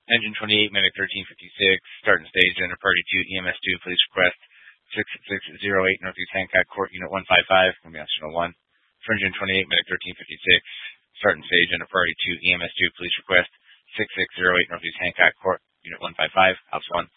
Engine 28, Medic 1356, starting stage, enter party 2, EMS 2, police request 6608, Northeast Hancock Court, Unit 155, going to be on 1. For Engine 28, Medic 1356, starting stage, enter party 2, EMS 2, police request 6608, Northeast Hancock Court, Unit 155, House 1.